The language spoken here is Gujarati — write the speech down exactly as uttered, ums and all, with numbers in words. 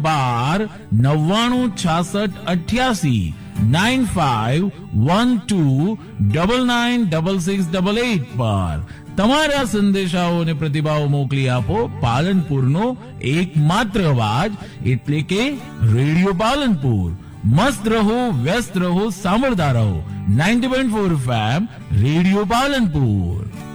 બાર નવ્વાણું છાસઠ અઠ્યાસી nine five one two double nine double six double eight પર તમારા સંદેશાઓ અને પ્રતિભાવો મોકલી આપો. પાલનપુરનો એકમાત્ર અવાજ એટલે કે રેડિયો પાલનપુર. મસ્ત રહો, વ્યસ્ત રહો, સાંભળતા રહો. Ninety point four F M radio Palanpur.